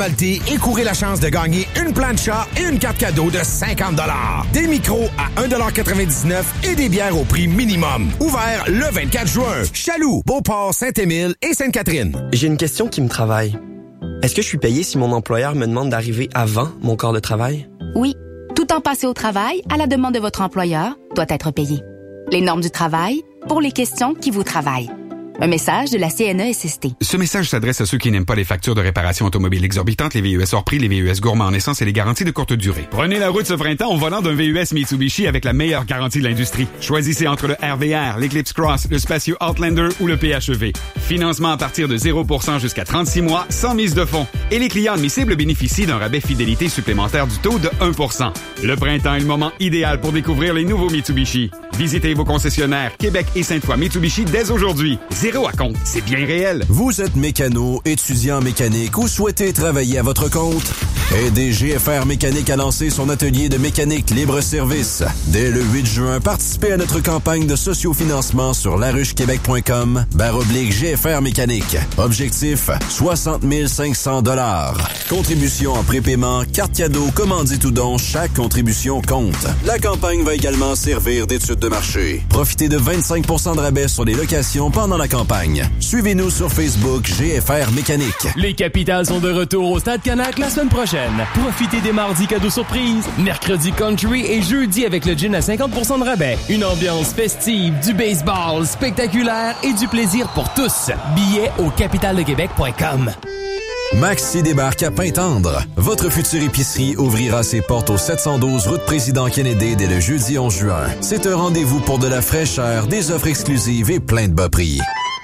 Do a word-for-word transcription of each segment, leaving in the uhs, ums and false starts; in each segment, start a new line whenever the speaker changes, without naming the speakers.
et courez la chance de gagner une plancha et une carte cadeau de cinquante dollars. Des micros à un dollar quatre-vingt-dix-neuf et des bières au prix minimum. Ouvert le vingt-quatre juin. Chaloux, Beauport, Saint-Émile et Sainte-Catherine.
J'ai une question qui me travaille. Est-ce que je suis payé si mon employeur me demande d'arriver avant mon corps de travail?
Oui. Tout temps passé au travail, à la demande de votre employeur, doit être payé. Les normes du travail, pour les questions qui vous travaillent. Un message de la C N E S S T.
Ce message s'adresse à ceux qui n'aiment pas les factures de réparation automobile exorbitantes, les V U S hors prix, les V U S gourmands en essence et les garanties de courte durée. Prenez la route ce printemps au volant d'un V U S Mitsubishi avec la meilleure garantie de l'industrie. Choisissez entre le R V R, l'Eclipse Cross, le Spacio Outlander ou le P H E V. Financement à partir de zéro pour cent jusqu'à trente-six mois, sans mise de fonds. Et les clients admissibles bénéficient d'un rabais fidélité supplémentaire du taux de un pour cent. Le printemps est le moment idéal pour découvrir les nouveaux Mitsubishi. Visitez vos concessionnaires Québec et Sainte-Foy Mitsubishi dès aujourd'hui. Zéro à compte, c'est bien réel.
Vous êtes mécano, étudiant en mécanique ou souhaitez travailler à votre compte? Aidez G F R Mécanique à lancer son atelier de mécanique libre-service. Dès le huit juin, participez à notre campagne de sociofinancement sur laruchequebec.com barre oblique G F R Mécanique. Objectif, soixante mille cinq cents dollars. Contribution en prépaiement, carte cadeau, commandite ou don, chaque contribution compte. La campagne va également servir d'étude de marché. Profitez de vingt-cinq pour cent de rabais sur les locations pendant la campagne. Suivez-nous sur Facebook G F R Mécanique.
Les Capitals sont de retour au Stade Canac la semaine prochaine. Profitez des mardis cadeaux surprises, mercredi country et jeudi avec le gin à cinquante pour cent de rabais. Une ambiance festive, du baseball spectaculaire et du plaisir pour tous. Billets au capital de québec point com.
Maxi débarque à Pintendre. Votre future épicerie ouvrira ses portes au sept cent douze route Président Kennedy dès le jeudi onze juin. C'est un rendez-vous pour de la fraîcheur, des offres exclusives et plein de bas prix.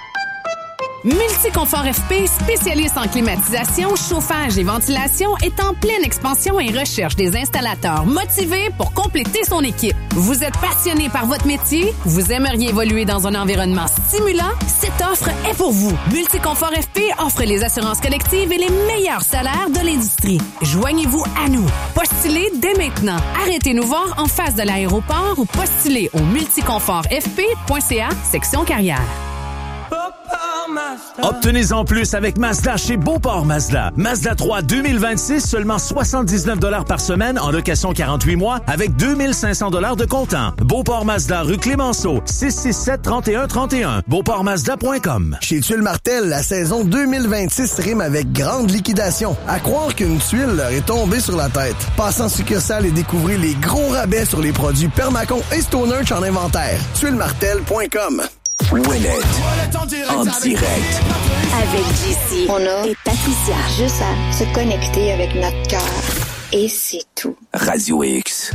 Multiconfort F P, spécialiste en climatisation, chauffage et ventilation, est en pleine expansion et recherche des installateurs motivés pour compléter son équipe. Vous êtes passionné par votre métier? Vous aimeriez évoluer dans un environnement stimulant? Cette offre est pour vous. Multiconfort F P offre les assurances collectives et les meilleurs salaires de l'industrie. Joignez-vous à nous. Postulez dès maintenant. Arrêtez nous voir en face de l'aéroport ou postulez au multiconfort f p point c a section carrière.
Obtenez-en plus avec Mazda chez Beauport Mazda. Mazda trois deux mille vingt-six, seulement soixante-dix-neuf dollars par semaine en location quarante-huit mois avec deux mille cinq cents dollars de comptant. Beauport Mazda, rue Clémenceau, six six sept, trente et un trente et un. Beauport Mazda point com.
Chez Tuile Martel, la saison deux mille vingt-six rime avec grande liquidation. À croire qu'une tuile leur est tombée sur la tête. Passez en succursale et découvrez les gros rabais sur les produits Permacon et Stonehenge en inventaire. tuile martel point com.
Ouellet en direct
avec J C, Mona et Patricia. Juste à se connecter avec notre cœur. Et c'est tout.
Radio X.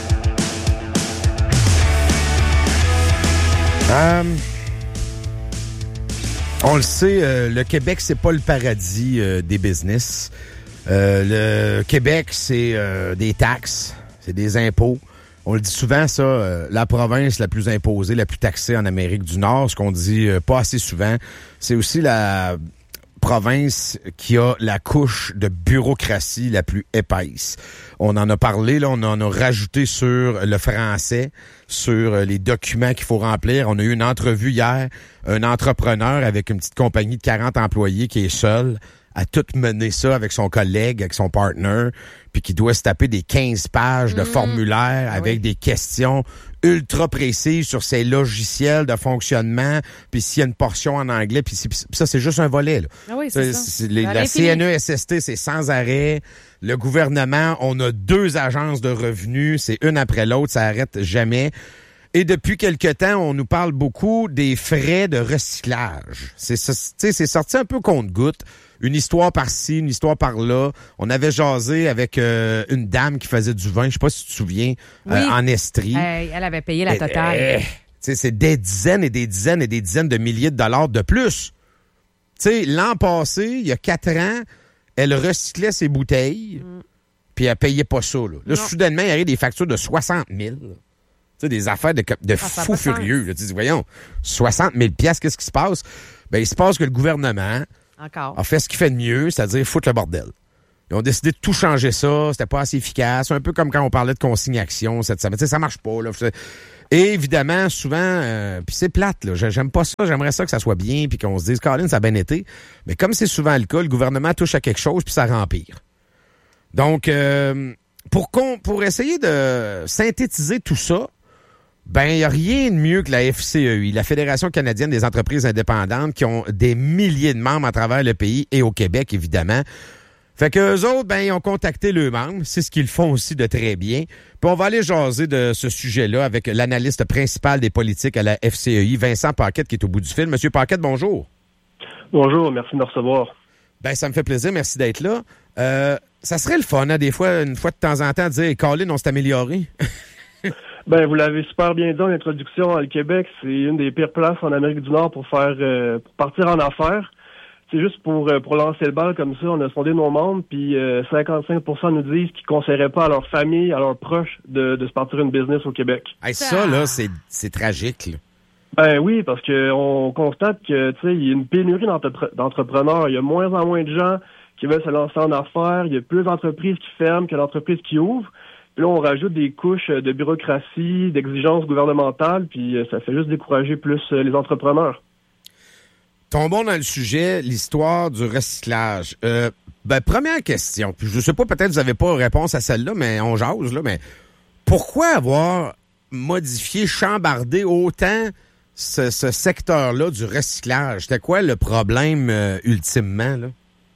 Um, on le sait, euh, le Québec, c'est pas le paradis euh, des business. Euh, le Québec, c'est euh, des taxes, c'est des impôts. On le dit souvent, ça, euh, la province la plus imposée, la plus taxée en Amérique du Nord, ce qu'on dit euh, pas assez souvent, c'est aussi la province qui a la couche de bureaucratie la plus épaisse. On en a parlé, là, on en a rajouté sur le français, sur les documents qu'il faut remplir. On a eu une entrevue hier, un entrepreneur avec une petite compagnie de quarante employés qui est seul à tout mener ça avec son collègue, avec son partner, puis qui doit se taper des quinze pages de mmh. formulaires avec oui. des questions ultra précises sur ses logiciels de fonctionnement, puis s'il y a une portion en anglais, puis ça, c'est juste un volet. Là.
Ah oui, c'est ça.
C'est, les, la C N E S S T, c'est sans arrêt. Le gouvernement, on a deux agences de revenus, c'est une après l'autre, ça arrête jamais. Et depuis quelque temps, on nous parle beaucoup des frais de recyclage. C'est, c'est, c'est sorti un peu compte-goutte. Une histoire par-ci, une histoire par-là. On avait jasé avec euh, une dame qui faisait du vin, je sais pas si tu te souviens, oui. euh, en Estrie.
Euh, elle avait payé la totale.
Euh, euh, c'est des dizaines et des dizaines et des dizaines de milliers de dollars de plus. T'sais, l'an passé, il y a quatre ans, elle recyclait ses bouteilles, mm. puis elle payait pas ça. Là, là soudainement, il y avait des factures de soixante mille. Tu sais, des affaires de, de ah, fous furieux. Là. Tu dis, voyons, soixante mille piastres, qu'est-ce qui se passe? Ben, il se passe que le gouvernement
Encore.
a fait ce qu'il fait de mieux, c'est-à-dire foutre le bordel. Ils ont décidé de tout changer ça, c'était pas assez efficace, un peu comme quand on parlait de consigne-action cette semaine. Tu sais, ça marche pas, là. Et évidemment, souvent, euh, puis c'est plate, là. J'aime pas ça. J'aimerais ça que ça soit bien, puis qu'on se dise, Colin, ça a bien été. Mais comme c'est souvent le cas, le gouvernement touche à quelque chose, puis ça rempire. Donc, euh, pour, qu'on, pour essayer de synthétiser tout ça, ben, il n'y a rien de mieux que la F C E I, la Fédération canadienne des entreprises indépendantes, qui ont des milliers de membres à travers le pays et au Québec, évidemment. Fait qu'eux autres, ben, ils ont contacté leurs membres. C'est ce qu'ils font aussi de très bien. Puis on va aller jaser de ce sujet-là avec l'analyste principal des politiques à la F C E I, Vincent Paquette, qui est au bout du fil. Monsieur Paquette, bonjour.
Bonjour, merci de me recevoir.
Ben, ça me fait plaisir, merci d'être là. Euh, ça serait le fun, hein, des fois, une fois de temps en temps, de dire, Colin, on s'est amélioré.
Ben, vous l'avez super bien dit en introduction. Le Québec, c'est une des pires places en Amérique du Nord pour faire, euh, pour partir en affaires. C'est juste pour euh, pour lancer le bal comme ça. On a sondé nos membres, puis euh, cinquante-cinq pour cent nous disent qu'ils ne conseilleraient pas à leur famille, à leurs proches, de, de se partir une business au Québec.
Hey, ça, là, c'est, c'est tragique, là.
Ben oui, parce que on constate que, tu sais, il y a une pénurie d'entrepre- d'entrepreneurs. Il y a moins en moins de gens qui veulent se lancer en affaires. Il y a plus d'entreprises qui ferment que d'entreprises qui ouvrent. Puis là, on rajoute des couches de bureaucratie, d'exigences gouvernementales, puis ça fait juste décourager plus les entrepreneurs.
Tombons dans le sujet, l'histoire du recyclage. Euh, ben, première question, puis je sais pas, peut-être vous n'avez pas réponse à celle-là, mais on jase, là, mais pourquoi avoir modifié, chambardé autant ce, ce secteur-là du recyclage? C'était quoi le problème euh, ultimement, là?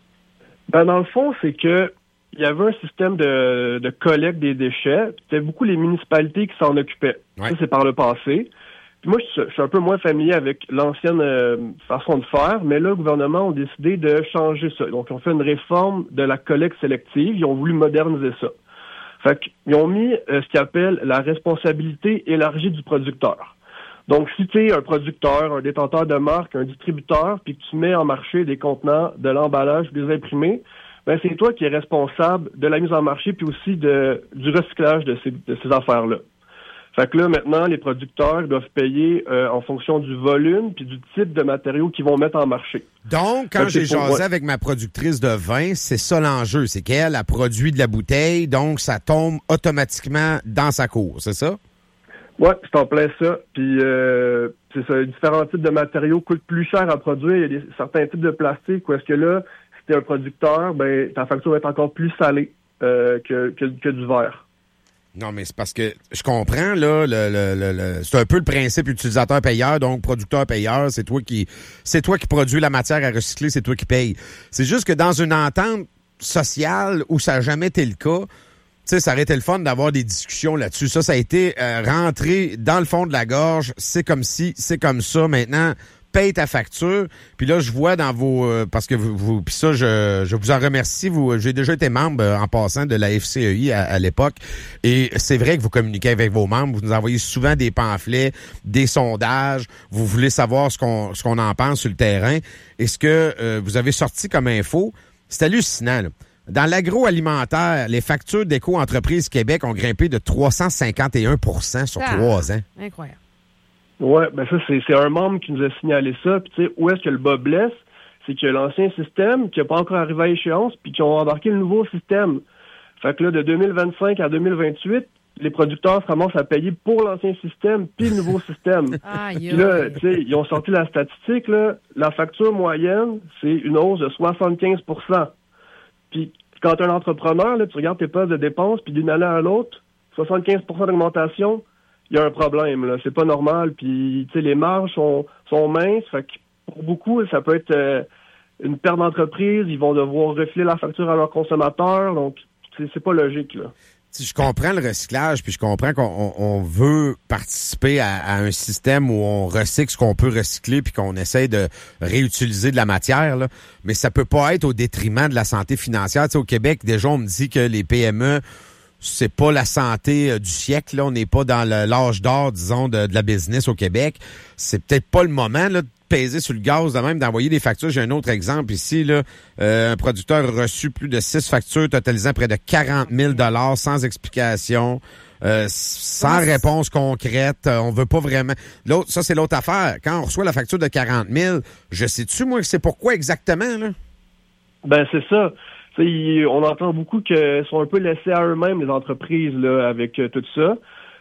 Ben, dans le fond, c'est que il y avait un système de, de collecte des déchets. C'était beaucoup les municipalités qui s'en occupaient. Ouais. Ça, c'est par le passé. Puis moi, je, je suis un peu moins familier avec l'ancienne euh, façon de faire, mais là, le gouvernement a décidé de changer ça. Donc, ils ont fait une réforme de la collecte sélective. Ils ont voulu moderniser ça. Fait qu'ils ont mis euh, ce qu'ils appellent la responsabilité élargie du producteur. Donc, si tu es un producteur, un détenteur de marque, un distributeur, puis que tu mets en marché des contenants, de l'emballage, des imprimés, ben c'est toi qui es responsable de la mise en marché puis aussi de du recyclage de ces, de ces affaires-là. Fait que là, maintenant, les producteurs doivent payer euh, en fonction du volume puis du type de matériaux qu'ils vont mettre en marché.
Donc, quand j'ai jasé ouais. avec ma productrice de vin, c'est ça l'enjeu. C'est qu'elle a produit de la bouteille, donc ça tombe automatiquement dans sa cour, c'est ça?
Oui, c'est en plein ça. Puis, euh, c'est ça, différents types de matériaux coûtent plus cher à produire. Il y a des, certains types de plastique où est-ce que là, si t'es un producteur, ben ta facture va être encore plus salée euh, que, que, que du verre.
Non, mais c'est parce que je comprends, là, le, le, le, le c'est un peu le principe utilisateur-payeur, donc producteur-payeur, c'est toi qui c'est toi qui produis la matière à recycler, c'est toi qui paye. C'est juste que dans une entente sociale où ça n'a jamais été le cas, tu sais, ça aurait été le fun d'avoir des discussions là-dessus. Ça, ça a été euh, rentré dans le fond de la gorge, c'est comme ci, c'est comme ça, maintenant paye ta facture. Puis là, je vois dans vos... Euh, parce que vous... vous puis ça, je, je vous en remercie. Vous, j'ai déjà été membre, euh, en passant, de la F C E I à, à l'époque. Et c'est vrai que vous communiquez avec vos membres. Vous nous envoyez souvent des pamphlets, des sondages. Vous voulez savoir ce qu'on ce qu'on en pense sur le terrain. Et ce que euh, vous avez sorti comme info, c'est hallucinant, là. Dans l'agroalimentaire, les factures d'Éco-Entreprise Québec ont grimpé de trois cent cinquante et un pour cent sur
ah,
trois ans.
Incroyable.
Ouais, ben ça, c'est, c'est un membre qui nous a signalé ça. Puis tu sais, où est-ce que le bas blesse? C'est que l'ancien système qui n'a pas encore arrivé à échéance, puis qui ont embarqué le nouveau système. Fait que là, de deux mille vingt-cinq à deux mille vingt-huit, les producteurs commencent à payer pour l'ancien système puis le nouveau système. Puis là, tu sais, ils ont sorti la statistique, là, la facture moyenne, c'est une hausse de soixante-quinze pour cent. Puis quand tu es un entrepreneur, là, tu regardes tes postes de dépenses, puis d'une année à l'autre, soixante-quinze pour cent d'augmentation, il y a un problème, là. C'est pas normal. Puis, tu sais, les marges sont, sont minces. Fait que pour beaucoup, ça peut être euh, une perte d'entreprise. Ils vont devoir refiler la facture à leurs consommateurs. Donc, c'est, c'est pas logique, là.
Si je comprends le recyclage, puis je comprends qu'on on, on veut participer à, à un système où on recycle ce qu'on peut recycler, puis qu'on essaie de réutiliser de la matière, là. Mais ça peut pas être au détriment de la santé financière. Tu sais, au Québec, déjà, on me dit que les P M E, c'est pas la santé euh, du siècle, là. On n'est pas dans le, l'âge d'or, disons, de, de la business au Québec. C'est peut-être pas le moment, là, de peser sur le gaz, de même d'envoyer des factures. J'ai un autre exemple ici, là. Euh, un producteur a reçu plus de six factures totalisant près de quarante mille dollars sans explication, euh, sans ouais, réponse concrète. Euh, on veut pas vraiment... L'autre, ça, c'est l'autre affaire. Quand on reçoit la facture de quarante mille, je sais-tu, moi, que c'est pourquoi exactement, là?
Ben, c'est ça. T'sais, on entend beaucoup qu'ils sont un peu laissés à eux-mêmes, les entreprises, là, avec euh, tout ça.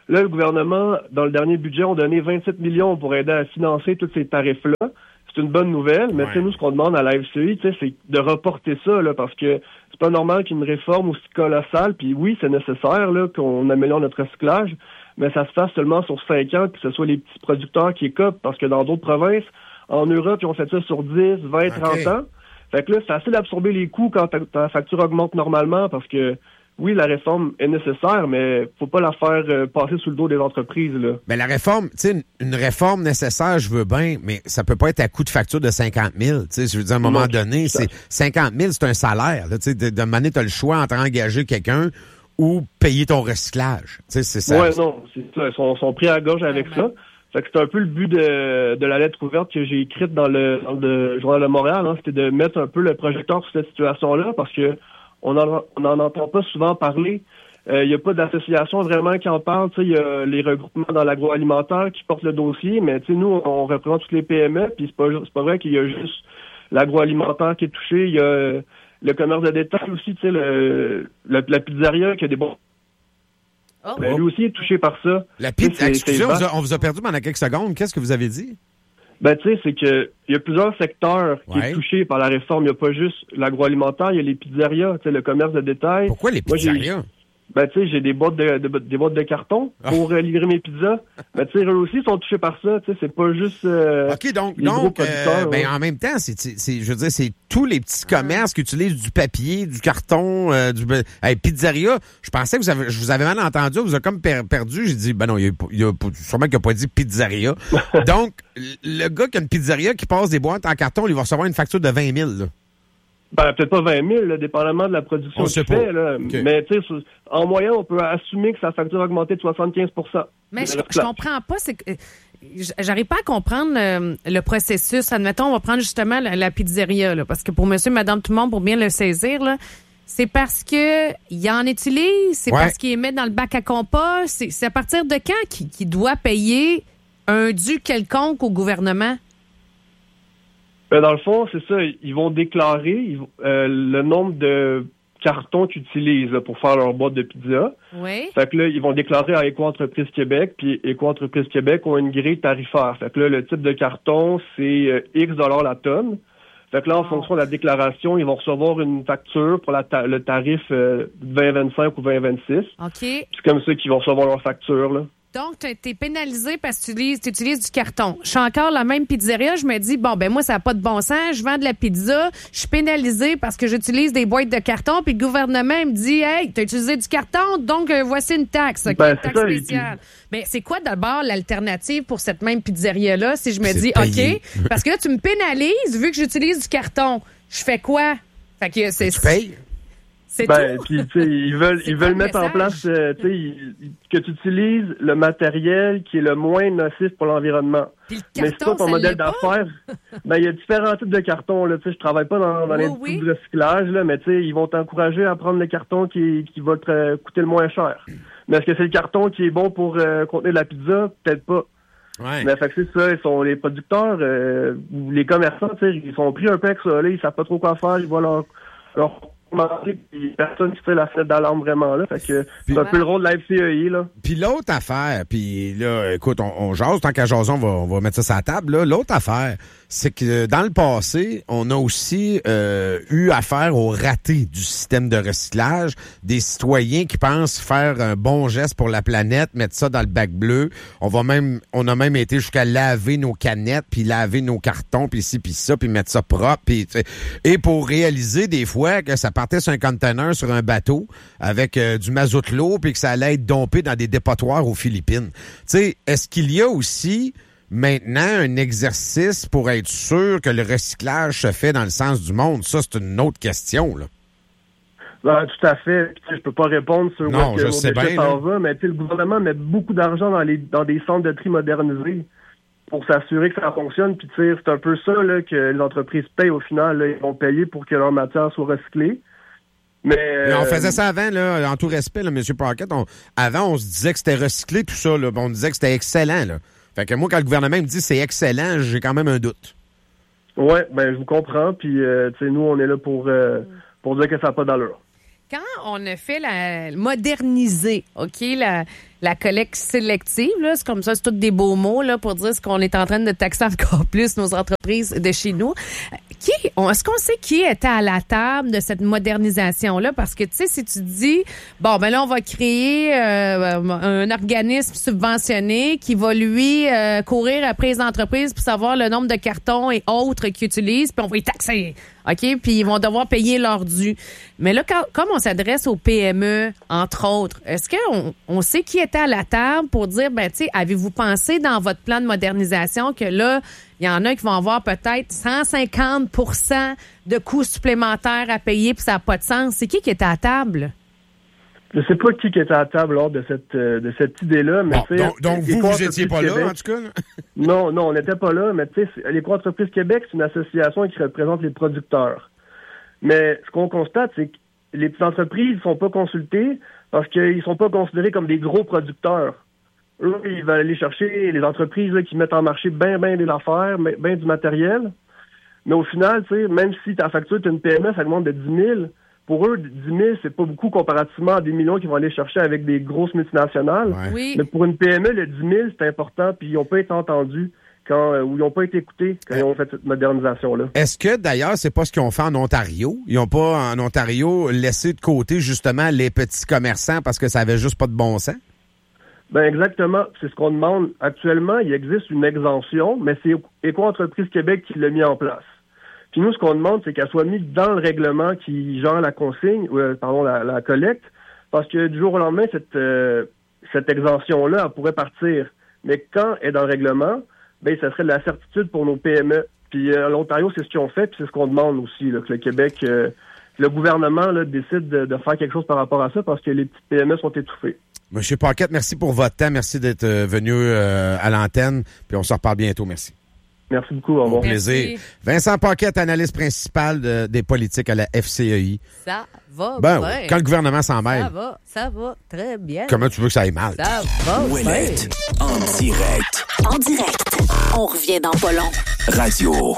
Là, le gouvernement, dans le dernier budget, ont donné vingt-sept millions pour aider à financer tous ces tarifs-là. C'est une bonne nouvelle, mais ouais. nous, ce qu'on demande à la F C I, c'est de reporter ça, là, parce que c'est pas normal qu'une réforme aussi colossale, puis oui, c'est nécessaire là, qu'on améliore notre recyclage, mais ça se fasse seulement sur cinq ans, que ce soit les petits producteurs qui écopent, parce que dans d'autres provinces, en Europe, ils ont fait ça sur dix, vingt, trente ans. Fait que là, c'est facile d'absorber les coûts quand ta, ta facture augmente normalement, parce que oui, la réforme est nécessaire, mais faut pas la faire euh, passer sous le dos des entreprises, là.
Ben, la réforme, tu sais, une, une réforme nécessaire, je veux bien, mais ça peut pas être à coût de facture de cinquante mille. Tu sais, je veux dire, à un moment non, donné, c'est cinquante mille, c'est un salaire, là. Tu sais, de, de manière, t'as le choix entre engager quelqu'un ou payer ton recyclage. Tu sais, c'est ça.
Ouais, non, c'est ça. Ils sont, sont pris à la gorge avec ouais, ça. Ouais. Fait que c'est un peu le but de, de la lettre ouverte que j'ai écrite dans le, dans le Journal de Montréal, hein. C'était de mettre un peu le projecteur sur cette situation-là, parce que on en, on en entend pas souvent parler. Il euh, n'y a pas d'association vraiment qui en parle. Il y a les regroupements dans l'agroalimentaire qui portent le dossier, mais nous, on représente toutes les P M E, puis c'est pas, c'est pas vrai qu'il y a juste l'agroalimentaire qui est touché. Il y a le commerce de détail aussi, le, le, la pizzeria qui a des bons... Oh. Ben, lui aussi est touché par ça.
La pizza, excusez, on, on vous a perdu pendant quelques secondes. Qu'est-ce que vous avez dit?
Ben, tu sais, c'est que il y a plusieurs secteurs qui ouais. sont touchés par la réforme. Il n'y a pas juste l'agroalimentaire, il y a les pizzerias, tu sais, le commerce de détail.
Pourquoi les pizzerias?
Moi, ben, tu sais, j'ai des boîtes de, de, des boîtes de carton pour oh. euh, livrer mes pizzas. Ben, tu sais, eux aussi sont touchés par ça, tu sais, c'est pas juste euh,
OK, donc, donc euh, ben, en même temps, c'est, c'est, je veux dire, c'est tous les petits commerces qui utilisent du papier, du carton, euh, du... Hey, pizzeria, je pensais que vous avez, je vous avais mal entendu, vous avez comme per, perdu. J'ai dit, ben non, il y a, il y a sûrement qu'il n'a pas dit pizzeria. Donc, le gars qui a une pizzeria qui passe des boîtes en carton, il va recevoir une facture de vingt mille, là.
Ben, peut-être pas vingt mille, là, dépendamment de la production qu'il fait, là. Okay. Mais, tu sais, en moyenne, on peut assumer que sa facture a augmenté de soixante-quinze pour cent.
Mais je, je comprends pas, c'est que, j'arrive pas à comprendre le, le processus. Admettons, on va prendre justement la, la pizzeria, là, parce que pour monsieur, madame, tout le monde, pour bien le saisir, là, c'est parce que il en utilise, c'est ouais. parce qu'il met dans le bac à compost, c'est, c'est à partir de quand qu'il, qu'il doit payer un dû quelconque au gouvernement?
Ben dans le fond, c'est ça. Ils vont déclarer euh, le nombre de cartons qu'ils utilisent là, pour faire leur boîte de pizza.
Oui.
Fait que là, ils vont déclarer à Éco-Entreprise Québec, puis Éco-Entreprise Québec ont une grille tarifaire. Fait que là, le type de carton, c'est euh, X dollars la tonne. Fait que là, en oh. fonction de la déclaration, ils vont recevoir une facture pour la ta- le tarif euh, vingt vingt-cinq ou vingt vingt-six.
OK.
C'est comme ça qu'ils vont recevoir leur facture, là.
Donc, tu es pénalisé parce que tu utilises, tu utilises du carton. Je suis encore la même pizzeria. Je me dis, bon, ben moi, ça n'a pas de bon sens. Je vends de la pizza. Je suis pénalisé parce que j'utilise des boîtes de carton. Puis le gouvernement me dit, hey, tu as utilisé du carton, donc euh, voici une taxe. Okay,
ben,
une taxe
ça,
spéciale. Mais ben, c'est quoi d'abord l'alternative pour cette même pizzeria-là si je me dis, payé. OK, parce que là, tu me pénalises vu que j'utilise du carton. Je fais quoi? Fait que c'est.
Tu payes?
C'est
ben,
tout.
Puis, tu sais, ils veulent, ils veulent mettre en place, euh, tu sais, que tu utilises le matériel qui est le moins nocif pour l'environnement.
Puis le
carton, mais c'est pas ton modèle d'affaires. Ben, il y a différents types de cartons, là. Tu sais, je travaille pas dans, dans
oui,
l'industrie
oui.
du recyclage, là, mais tu sais, ils vont t'encourager à prendre le carton qui, qui va te coûter le moins cher. Mais est-ce que c'est le carton qui est bon pour euh, contenir de la pizza? Peut-être pas.
Ouais.
Mais fait que c'est ça, ils sont les producteurs, euh, ou les commerçants, tu sais, ils sont pris un peu avec ça, là, ils savent pas trop quoi faire, ils voient leur, leur puis personne qui fait la fête d'alarme vraiment là. Fait que c'est un peu le rôle de la F C E I là.
Puis l'autre affaire, puis là, écoute, on, on jase, tant qu'à jaser, on va, on va mettre ça sur la table. Là. L'autre affaire, c'est que dans le passé, on a aussi euh, eu affaire au raté du système de recyclage, des citoyens qui pensent faire un bon geste pour la planète, mettre ça dans le bac bleu. On va même, on a même été jusqu'à laver nos canettes, puis laver nos cartons, puis ci, puis ça, puis mettre ça propre. Puis, et pour réaliser des fois que ça partait sur un container sur un bateau avec euh, du mazout lourd, puis que ça allait être dompé dans des dépotoirs aux Philippines. Tu sais, est-ce qu'il y a aussi maintenant un exercice pour être sûr que le recyclage se fait dans le sens du monde? Ça, c'est une autre question, là.
Ben, tout à fait. Je peux pas répondre sur
non,
où est-ce que mon déchet s'en va, mais le gouvernement met beaucoup d'argent dans les dans des centres de tri modernisés pour s'assurer que ça fonctionne. Puis c'est un peu ça là, que les entreprises payent au final. Là, ils vont payer pour que leur matière soit recyclée. Mais,
mais on faisait ça avant, là, en tout respect, là, M. Paquette. On, avant, on se disait que c'était recyclé, tout ça. Là, on disait que c'était excellent. Là. Fait que moi, quand le gouvernement me dit que c'est excellent, j'ai quand même un doute.
Oui, ben je vous comprends. Puis, euh, tu sais, nous, on est là pour, euh, pour dire que ça n'a pas d'allure.
quand on a fait la moderniser, OK, la, la collecte sélective, là, c'est comme ça, c'est tous des beaux mots là, pour dire ce qu'on est en train de taxer encore plus nos entreprises de chez nous. Qui, on, est-ce qu'on sait qui était à la table de cette modernisation-là? Parce que, tu sais, si tu dis, bon, ben là, on va créer euh, un organisme subventionné qui va, lui, euh, courir après les entreprises pour savoir le nombre de cartons et autres qu'ils utilisent, puis on va les taxer. OK? Puis ils vont devoir payer leur dû. Mais là, quand, comme on s'adresse aux P M E, entre autres, est-ce qu'on on sait qui était à la table pour dire, ben, tu sais, avez-vous pensé dans votre plan de modernisation que là, il y en a qui vont avoir peut-être cent cinquante pour cent de coûts supplémentaires à payer, puis ça n'a pas de sens. C'est qui qui était à table?
Je sais pas qui qui était à table lors de cette euh, de cette idée-là, mais
bon, donc, donc vous, vous étiez pas là, en tout cas?
Non, non, on n'était pas là, mais tu sais, l'Éco-entreprise Québec, c'est une association qui représente les producteurs. Mais ce qu'on constate, c'est que les petites entreprises ne sont pas consultées parce qu'ils sont pas considérés comme des gros producteurs. Eux, ils veulent aller chercher les entreprises là, qui mettent en marché bien, bien des affaires, bien du matériel. Mais au final, tu sais, même si ta facture est une P M E, ça demande de dix mille. Pour eux, dix mille, c'est pas beaucoup comparativement à des millions qu'ils vont aller chercher avec des grosses multinationales.
Ouais. Oui.
Mais pour une P M E, le dix mille, c'est important, puis ils n'ont pas été entendus quand, euh, ou ils n'ont pas été écoutés quand ils ont fait cette modernisation-là.
Est-ce que, d'ailleurs, c'est pas ce qu'ils ont fait en Ontario? Ils n'ont pas, en Ontario, laissé de côté, justement, les petits commerçants parce que ça avait juste pas de bon sens?
Ben exactement. C'est ce qu'on demande. Actuellement, il existe une exemption, mais c'est Éco-entreprise Québec qui l'a mis en place. Puis nous, ce qu'on demande, c'est qu'elle soit mise dans le règlement qui gère la consigne, euh, pardon, la, la collecte, parce que du jour au lendemain, cette, euh, cette exemption-là, elle pourrait partir. Mais quand elle est dans le règlement, ben ça serait de la certitude pour nos P M E. Puis euh, l'Ontario, c'est ce qu'ils ont fait, puis c'est ce qu'on demande aussi, là, que le Québec, euh, le gouvernement là, décide de, de faire quelque chose par rapport à ça, parce que les petites P M E sont étouffées.
Monsieur Paquette, merci pour votre temps. Merci d'être venu euh, à l'antenne. Puis on se reparle bientôt. Merci.
Merci beaucoup. Au revoir.
Au plaisir.
Merci.
Vincent Paquette, analyste principal de, des politiques à la F C E I.
Ça va
ben,
bien.
Oui, quand le gouvernement s'en mêle.
Ça va, ça va très bien.
Comment tu veux que ça aille mal?
Ça va
Ouellette, en direct.
En direct. On revient dans pas long.
Radio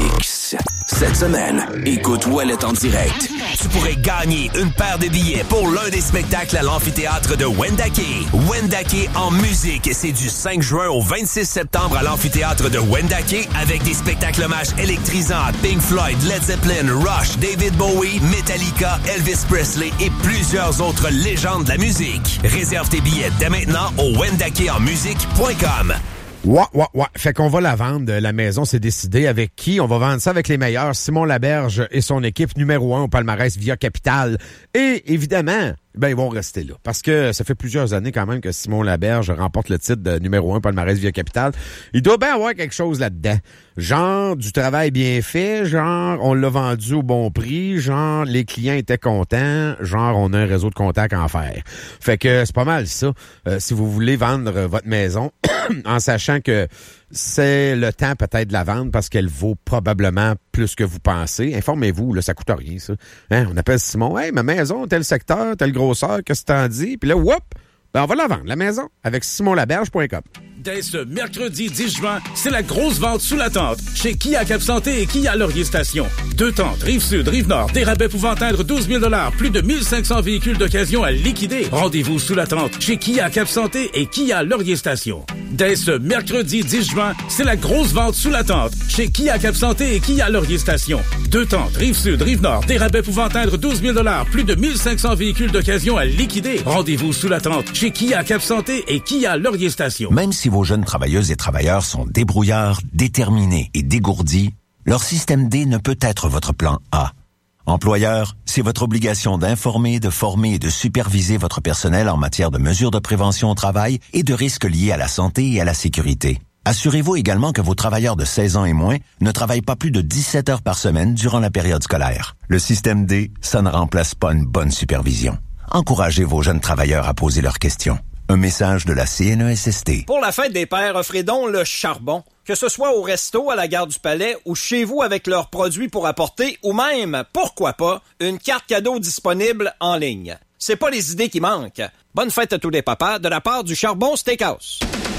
X. Cette semaine, écoute Ouellette en direct.
Tu pourrais gagner une paire de billets pour l'un des spectacles à l'amphithéâtre de Wendake. Wendake en musique, c'est du cinq juin au vingt-six septembre à l'amphithéâtre de Wendake avec des spectacles hommages électrisants à Pink Floyd, Led Zeppelin, Rush, David Bowie, Metallica, Elvis Presley et plusieurs autres légendes de la musique. Réserve tes billets dès maintenant au wendake en musique point com.
Ouais, ouais, ouais. Fait qu'on va la vendre, la maison, c'est décidé. Avec qui? On va vendre ça avec les meilleurs. Simon Laberge et son équipe numéro un au palmarès Via Capital. Et évidemment, ben ils vont rester là. Parce que ça fait plusieurs années quand même que Simon Laberge remporte le titre de numéro un au palmarès Via Capital. Il doit bien avoir quelque chose là-dedans. Genre du travail bien fait, genre on l'a vendu au bon prix, genre les clients étaient contents, genre on a un réseau de contacts en faire. Fait que c'est pas mal ça. Euh, si vous voulez vendre votre maison en sachant que c'est le temps peut-être de la vendre parce qu'elle vaut probablement plus que vous pensez. Informez-vous, là, ça coûte rien, ça. Hein? On appelle Simon, « Hey, ma maison, tel secteur, telle grosseur, qu'est-ce que t'en dis? » Puis là, whoop, ben on va la vendre, la maison, avec simon laberge point com.
Dès ce mercredi dix juin, c'est la grosse vente sous la tente chez Kia Cap Santé et Kia Laurier Station. Deux tentes, Rive-Sud, Rive-Nord, des rabais pouvant atteindre douze mille dollars, plus de mille cinq cents véhicules d'occasion à liquider. Rendez-vous sous la tente chez Kia Cap Santé et Kia Laurier Station. Dès ce mercredi dix juin, c'est la grosse vente sous la tente chez Kia Cap Santé et Kia Laurier Station. Deux tentes, Rive-Sud, Rive-Nord, des rabais pouvant atteindre douze mille dollars, plus de mille cinq cents véhicules d'occasion à liquider. Rendez-vous sous la tente chez Kia Cap Santé et Kia Laurier Station.
Même si vos jeunes travailleuses et travailleurs sont débrouillards, déterminés et dégourdis, leur système D ne peut être votre plan A. Employeur, c'est votre obligation d'informer, de former et de superviser votre personnel en matière de mesures de prévention au travail et de risques liés à la santé et à la sécurité. Assurez-vous également que vos travailleurs de seize ans et moins ne travaillent pas plus de dix-sept heures par semaine durant la période scolaire. Le système D, ça ne remplace pas une bonne supervision. Encouragez vos jeunes travailleurs à poser leurs questions. Un message de la C N E S S T.
Pour la fête des pères, offrez donc le charbon. Que ce soit au resto, à la gare du Palais ou chez vous avec leurs produits pour apporter ou même, pourquoi pas, une carte cadeau disponible en ligne. C'est pas les idées qui manquent. Bonne fête à tous les papas de la part du Charbon Steakhouse.